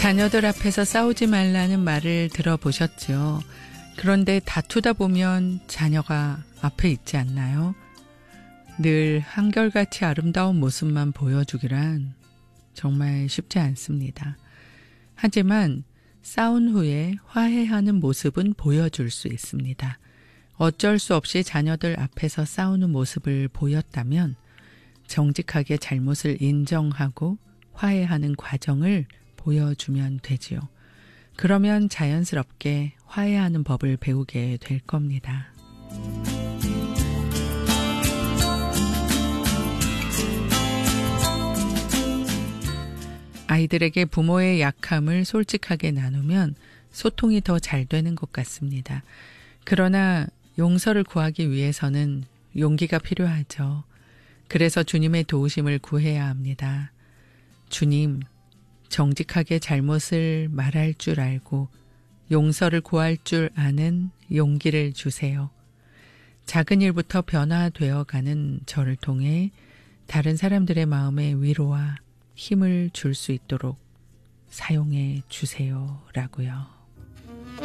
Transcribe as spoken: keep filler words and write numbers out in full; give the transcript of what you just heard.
자녀들 앞에서 싸우지 말라는 말을 들어보셨죠? 그런데 다투다 보면 자녀가 앞에 있지 않나요? 늘 한결같이 아름다운 모습만 보여주기란 정말 쉽지 않습니다. 하지만 싸운 후에 화해하는 모습은 보여줄 수 있습니다. 어쩔 수 없이 자녀들 앞에서 싸우는 모습을 보였다면 정직하게 잘못을 인정하고 화해하는 과정을 보여주면 되지요. 그러면 자연스럽게 화해하는 법을 배우게 될 겁니다. 아이들에게 부모의 약함을 솔직하게 나누면 소통이 더 잘 되는 것 같습니다. 그러나 용서를 구하기 위해서는 용기가 필요하죠. 그래서 주님의 도우심을 구해야 합니다. 주님, 정직하게 잘못을 말할 줄 알고 용서를 구할 줄 아는 용기를 주세요. 작은 일부터 변화되어가는 저를 통해 다른 사람들의 마음에 위로와 힘을 줄 수 있도록 사용해 주세요. 라고요.